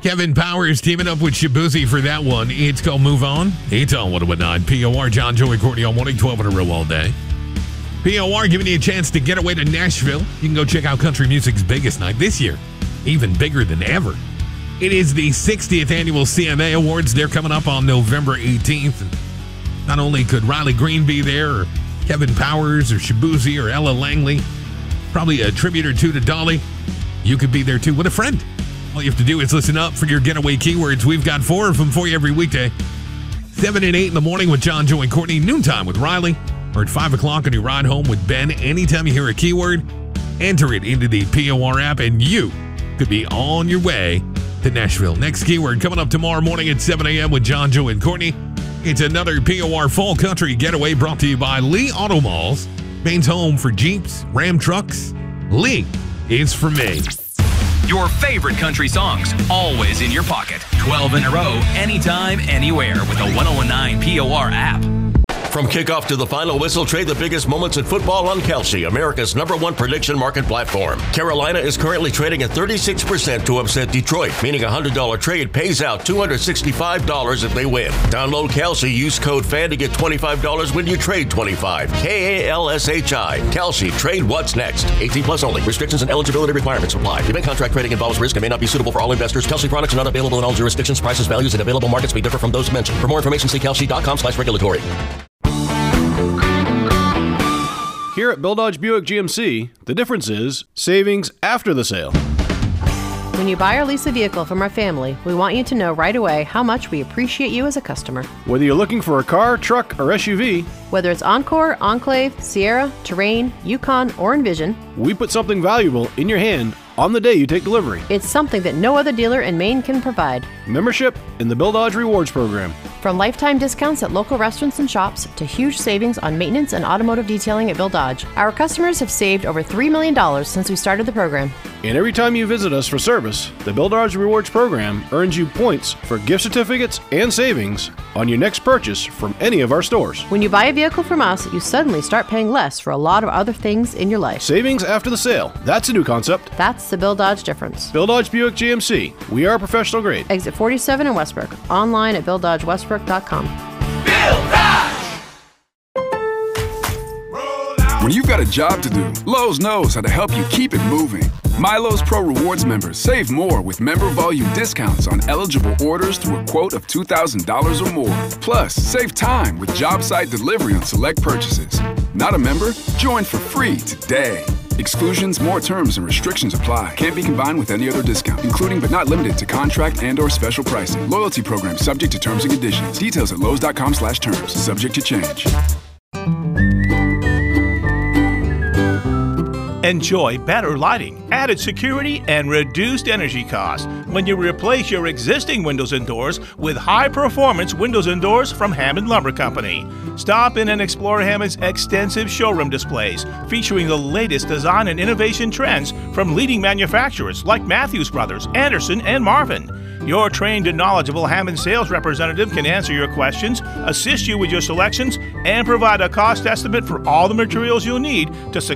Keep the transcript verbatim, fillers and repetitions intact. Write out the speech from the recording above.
Kevin Powers teaming up with Shabuzi for that one. It's called Move On. It's on one oh one nine P O R. John, Joey, Courtney all morning, twelve in a row all day. P O R giving you a chance to get away to Nashville. You can go check out country music's biggest night this year, even bigger than ever. It is the sixtieth annual C M A Awards. They're coming up on November eighteenth. Not only could Riley Green be there, or Kevin Powers, or Shabuzi, or Ella Langley, probably a tribute or two to Dolly, you could be there too with a friend. All you have to do is listen up for your getaway keywords. We've got four of them for you every weekday. seven and eight in the morning with John, Joe, and Courtney. Noontime with Riley. Or at five o'clock on your ride home with Ben. Anytime you hear a keyword, enter it into the P O R app, and you could be on your way to Nashville. Next keyword coming up tomorrow morning at seven a.m. with John, Joe, and Courtney. It's another P O R Fall Country Getaway brought to you by Lee Auto Malls. Maine's home for Jeeps, Ram trucks. Lee is for me. Your favorite country songs, always in your pocket. twelve in a row, anytime, anywhere with the one oh one nine P O R app. From kickoff to the final whistle, trade the biggest moments in football on Kelsey, America's number one prediction market platform. Carolina is currently trading at thirty-six percent to upset Detroit, meaning a one hundred dollars trade pays out two hundred sixty-five dollars if they win. Download Kelsey, use code FAN to get twenty-five dollars when you trade twenty-five dollars. K A L S H I. Kelsey, trade what's next. eighteen plus only. Restrictions and eligibility requirements apply. Event contract trading involves risk and may not be suitable for all investors. Kelsey products are not available in all jurisdictions. Prices, values, and available markets may differ from those mentioned. For more information, see kelsey.com slash regulatory. Here at Bill Dodge Buick G M C, the difference is savings after the sale. When you buy or lease a vehicle from our family, we want you to know right away how much we appreciate you as a customer. Whether you're looking for a car, truck, or S U V, whether it's Encore, Enclave, Sierra, Terrain, Yukon, or Envision, we put something valuable in your hand on the day you take delivery. It's something that no other dealer in Maine can provide. Membership in the Bill Dodge Rewards Program. From lifetime discounts at local restaurants and shops to huge savings on maintenance and automotive detailing at Bill Dodge, our customers have saved over three million dollars since we started the program. And every time you visit us for service, the Bill Dodge Rewards Program earns you points for gift certificates and savings on your next purchase from any of our stores. When you buy a vehicle from us, you suddenly start paying less for a lot of other things in your life. Savings after the sale. That's a new concept. That's the Bill Dodge difference. Bill Dodge Buick G M C. We are professional grade. Exit forty-seven in Westbrook. Online at bill dodge westbrook dot com. Bill Dodge! When you've got a job to do, Lowe's knows how to help you keep it moving. MyLowe's Pro Rewards members save more with member volume discounts on eligible orders through a quote of two thousand dollars or more. Plus, save time with job site delivery on select purchases. Not a member? Join for free today. Exclusions, more terms, and restrictions apply. Can't be combined with any other discount, including but not limited to contract and or special pricing. Loyalty program subject to terms and conditions. Details at lowes dot com slash terms. Subject to change. Enjoy better lighting, added security, and reduced energy costs when you replace your existing windows and doors with high-performance windows and doors from Hammond Lumber Company. Stop in and explore Hammond's extensive showroom displays featuring the latest design and innovation trends from leading manufacturers like Matthews Brothers, Anderson, and Marvin. Your trained and knowledgeable Hammond sales representative can answer your questions, assist you with your selections, and provide a cost estimate for all the materials you'll need to